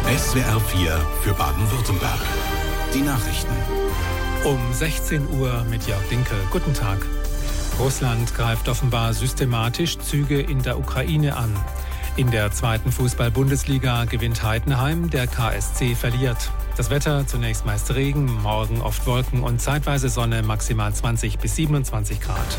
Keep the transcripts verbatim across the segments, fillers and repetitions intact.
S W R vier für Baden-Württemberg. Die Nachrichten. Um sechzehn Uhr mit Jörg Dinkel. Guten Tag. Russland greift offenbar systematisch Züge in der Ukraine an. In der zweiten Fußball-Bundesliga gewinnt Heidenheim, der K S C verliert. Das Wetter, zunächst meist Regen, morgen oft Wolken und zeitweise Sonne, maximal zwanzig bis siebenundzwanzig Grad.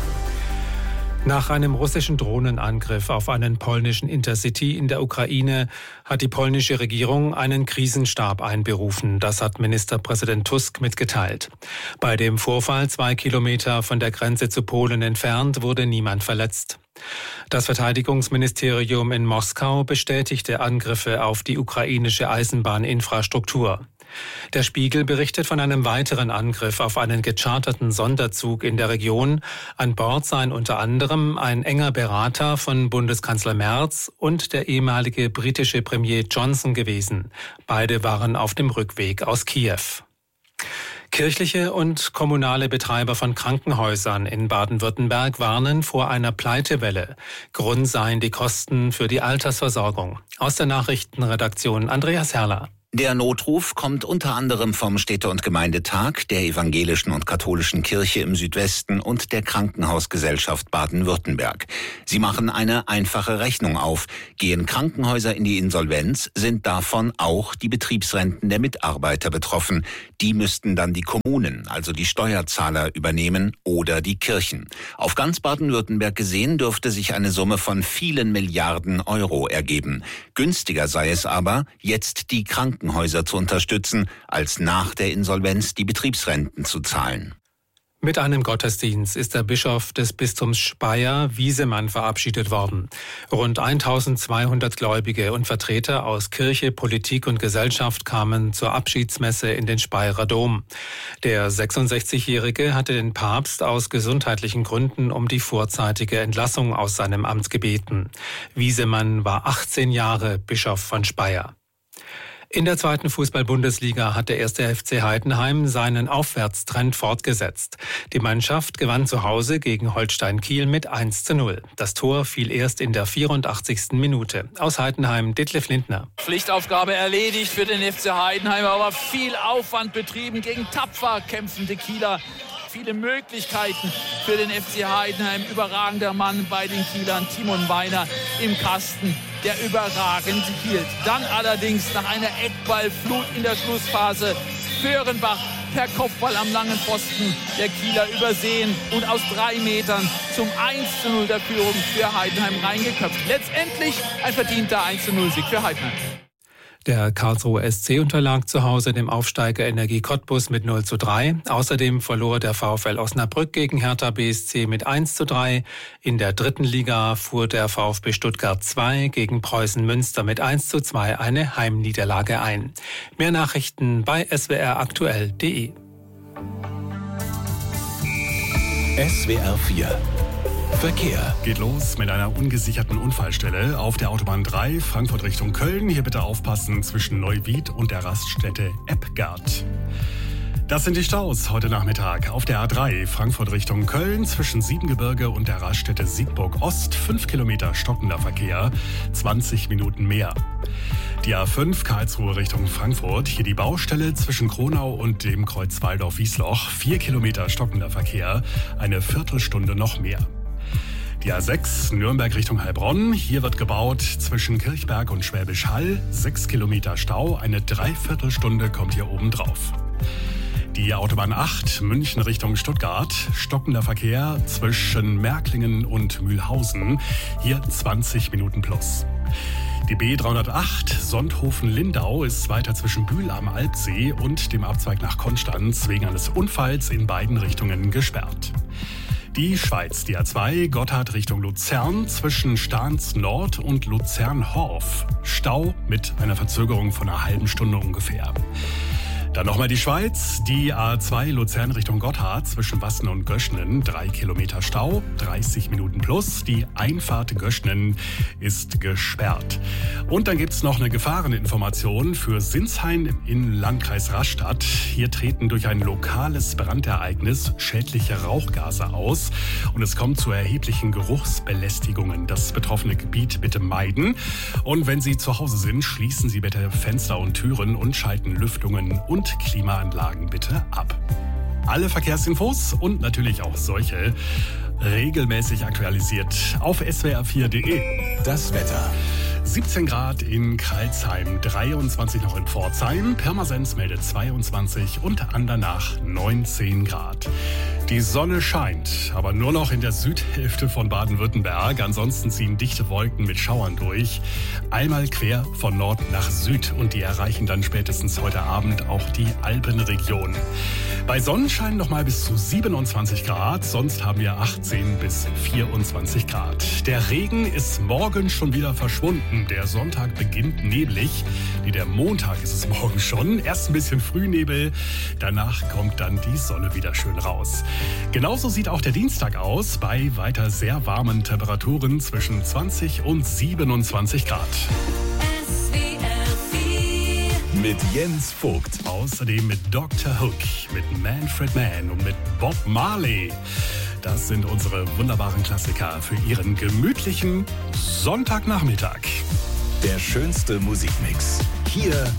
Nach einem russischen Drohnenangriff auf einen polnischen Intercity in der Ukraine hat die polnische Regierung einen Krisenstab einberufen. Das hat Ministerpräsident Tusk mitgeteilt. Bei dem Vorfall, zwei Kilometer von der Grenze zu Polen entfernt, wurde niemand verletzt. Das Verteidigungsministerium in Moskau bestätigte Angriffe auf die ukrainische Eisenbahninfrastruktur. Der Spiegel berichtet von einem weiteren Angriff auf einen gecharterten Sonderzug in der Region. An Bord seien unter anderem ein enger Berater von Bundeskanzler Merz und der ehemalige britische Premier Johnson gewesen. Beide waren auf dem Rückweg aus Kiew. Kirchliche und kommunale Betreiber von Krankenhäusern in Baden-Württemberg warnen vor einer Pleitewelle. Grund seien die Kosten für die Altersversorgung. Aus der Nachrichtenredaktion Andreas Herrler. Der Notruf kommt unter anderem vom Städte- und Gemeindetag, der Evangelischen und Katholischen Kirche im Südwesten und der Krankenhausgesellschaft Baden-Württemberg. Sie machen eine einfache Rechnung auf. Gehen Krankenhäuser in die Insolvenz, sind davon auch die Betriebsrenten der Mitarbeiter betroffen. Die müssten dann die Kommunen, also die Steuerzahler, übernehmen oder die Kirchen. Auf ganz Baden-Württemberg gesehen dürfte sich eine Summe von vielen Milliarden Euro ergeben. Günstiger sei es aber, jetzt die Krankenhäuser Krankenhäuser zu unterstützen, als nach der Insolvenz die Betriebsrenten zu zahlen. Mit einem Gottesdienst ist der Bischof des Bistums Speyer, Wiesemann, verabschiedet worden. Rund eintausendzweihundert Gläubige und Vertreter aus Kirche, Politik und Gesellschaft kamen zur Abschiedsmesse in den Speyerer Dom. Der sechsundsechzigjährige hatte den Papst aus gesundheitlichen Gründen um die vorzeitige Entlassung aus seinem Amt gebeten. Wiesemann war achtzehn Jahre Bischof von Speyer. In der zweiten Fußball-Bundesliga hat der erste F C Heidenheim seinen Aufwärtstrend fortgesetzt. Die Mannschaft gewann zu Hause gegen Holstein Kiel mit eins zu null. Das Tor fiel erst in der vierundachtzigsten Minute. Aus Heidenheim Detlef Lindner. Pflichtaufgabe erledigt für den F C Heidenheim, aber viel Aufwand betrieben gegen tapfer kämpfende Kieler. Viele Möglichkeiten für den F C Heidenheim. Überragender Mann bei den Kielern, Timon Weiner im Kasten, der überragend hielt. Dann allerdings nach einer Eckballflut in der Schlussphase Föhrenbach per Kopfball am langen Pfosten der Kieler übersehen und aus drei Metern zum eins zu null der Führung für Heidenheim reingeköpft. Letztendlich ein verdienter eins zu null Sieg für Heidenheim. Der Karlsruher S C unterlag zu Hause dem Aufsteiger Energie Cottbus mit null zu drei. Außerdem verlor der VfL Osnabrück gegen Hertha B S C mit eins zu drei. In der dritten Liga fuhr der VfB Stuttgart zwei gegen Preußen Münster mit eins zu zwei eine Heimniederlage ein. Mehr Nachrichten bei S W R aktuell punkt de. S W R vier Verkehr. Geht los mit einer ungesicherten Unfallstelle auf der Autobahn drei, Frankfurt Richtung Köln. Hier bitte aufpassen zwischen Neuwied und der Raststätte Eppgard. Das sind die Staus heute Nachmittag. Auf der A drei, Frankfurt Richtung Köln, zwischen Siebengebirge und der Raststätte Siegburg Ost, fünf Kilometer stockender Verkehr, zwanzig Minuten mehr. Die A fünf, Karlsruhe Richtung Frankfurt, hier die Baustelle zwischen Kronau und dem Kreuz Waldorf-Wiesloch, vier Kilometer stockender Verkehr, eine Viertelstunde noch mehr. Die A sechs, Nürnberg Richtung Heilbronn. Hier wird gebaut zwischen Kirchberg und Schwäbisch Hall. Sechs Kilometer Stau, eine Dreiviertelstunde kommt hier oben drauf. Die Autobahn acht, München Richtung Stuttgart. Stockender Verkehr zwischen Märklingen und Mühlhausen. Hier zwanzig Minuten plus. Die B dreihundertacht, Sonthofen-Lindau, ist weiter zwischen Bühl am Alpsee und dem Abzweig nach Konstanz wegen eines Unfalls in beiden Richtungen gesperrt. Die Schweiz, die A zwei, Gotthard Richtung Luzern, zwischen Stahns Nord und Luzern-Horf. Stau mit einer Verzögerung von einer halben Stunde ungefähr. Dann nochmal die Schweiz, die A zwei Luzern Richtung Gotthard zwischen Wassen und Göschnen, drei Kilometer Stau, dreißig Minuten plus. Die Einfahrt Göschnen ist gesperrt. Und dann gibt es noch eine Gefahreninformation für Sinsheim im Landkreis Rastatt. Hier treten durch ein lokales Brandereignis schädliche Rauchgase aus und es kommt zu erheblichen Geruchsbelästigungen. Das betroffene Gebiet bitte meiden. Und wenn Sie zu Hause sind, schließen Sie bitte Fenster und Türen und schalten Lüftungen und Klimaanlagen bitte ab. Alle Verkehrsinfos und natürlich auch solche regelmäßig aktualisiert auf S W R vier punkt de. Das Wetter. siebzehn Grad in Crailsheim, dreiundzwanzig noch in Pforzheim, Pirmasens meldet zweiundzwanzig und Andernach neunzehn Grad. Die Sonne scheint, aber nur noch in der Südhälfte von Baden-Württemberg. Ansonsten ziehen dichte Wolken mit Schauern durch. Einmal quer von Nord nach Süd und die erreichen dann spätestens heute Abend auch die Alpenregion. Bei Sonnenschein noch mal bis zu siebenundzwanzig Grad, sonst haben wir achtzehn bis vierundzwanzig Grad. Der Regen ist morgen schon wieder verschwunden. Der Sonntag beginnt neblig. Nee, der Montag ist es morgen schon. Erst ein bisschen Frühnebel, danach kommt dann die Sonne wieder schön raus. Genauso sieht auch der Dienstag aus, bei weiter sehr warmen Temperaturen zwischen zwanzig und siebenundzwanzig Grad. S W R vier Mit Jens Vogt. Außerdem mit Doktor Hook, mit Manfred Mann und mit Bob Marley. Das sind unsere wunderbaren Klassiker für Ihren gemütlichen Sonntagnachmittag. Der schönste Musikmix. Hier